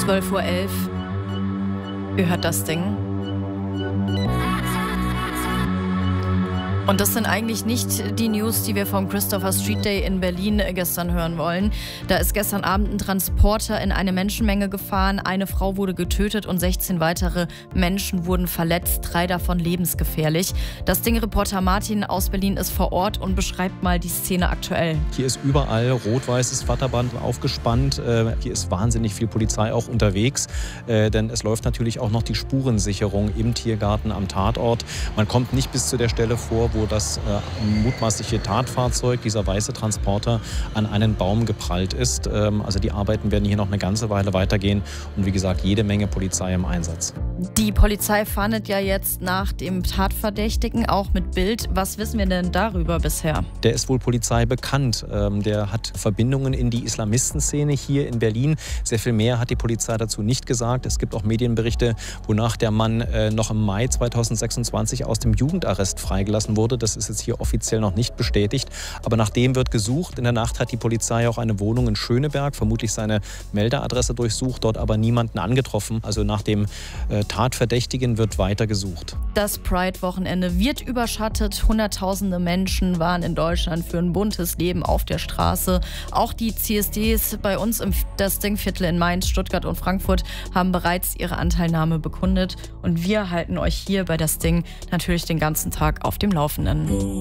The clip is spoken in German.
12:11 Uhr. Ihr hört das Ding. Und das sind eigentlich nicht die News, die wir vom Christopher Street Day in Berlin gestern hören wollen. Da ist gestern Abend ein Transporter in eine Menschenmenge gefahren. Eine Frau wurde getötet und 16 weitere Menschen wurden verletzt, 3 davon lebensgefährlich. Das Ding-Reporter Martin aus Berlin ist vor Ort und beschreibt mal die Szene aktuell. Hier ist überall rot-weißes Watterband aufgespannt. Hier ist wahnsinnig viel Polizei auch unterwegs, denn es läuft natürlich auch noch die Spurensicherung im Tiergarten am Tatort. Man kommt nicht bis zu der Stelle vor, wo das mutmaßliche Tatfahrzeug, dieser weiße Transporter, an einen Baum geprallt ist. Also die Arbeiten werden hier noch eine ganze Weile weitergehen und wie gesagt, jede Menge Polizei im Einsatz. Die Polizei fahndet ja jetzt nach dem Tatverdächtigen, auch mit Bild. Was wissen wir denn darüber bisher? Der ist wohl Polizei bekannt. Der hat Verbindungen in die Islamistenszene hier in Berlin. Sehr viel mehr hat die Polizei dazu nicht gesagt. Es gibt auch Medienberichte, wonach der Mann noch im Mai 2026 aus dem Jugendarrest freigelassen wurde. Das ist jetzt hier offiziell noch nicht bestätigt. Aber nach dem wird gesucht. In der Nacht hat die Polizei auch eine Wohnung in Schöneberg, vermutlich seine Meldeadresse durchsucht, dort aber niemanden angetroffen. Also nach dem Tatverdächtigen wird weiter gesucht. Das Pride-Wochenende wird überschattet. Hunderttausende Menschen waren in Deutschland für ein buntes Leben auf der Straße. Auch die CSDs bei uns im Das Ding-Viertel in Mainz, Stuttgart und Frankfurt haben bereits ihre Anteilnahme bekundet. Und wir halten euch hier bei Das Ding natürlich den ganzen Tag auf dem Laufenden.